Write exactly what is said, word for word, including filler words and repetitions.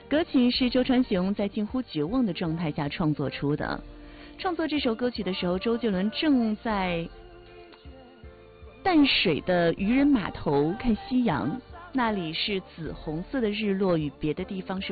歌曲是周传雄在近乎绝望的状态下创作出的。创作这首歌曲的时候，周杰伦正在淡水的渔人码头看夕阳，那里是紫红色的日落，与别的地方是